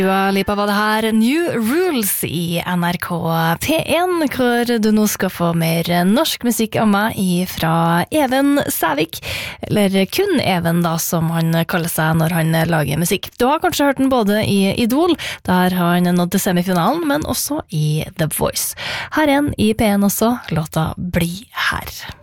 Dua Lipa var det her New Rules i NRK P1, hvor du nå skal få mer norsk musikk av meg fra Even Sævik, eller kun Even da, som han kaller seg når han lager musikk. Du har kanskje hørt den både i Idol, der har han nådd til semifinalen, men også i The Voice. Her er en i P1 også, låta Bli her.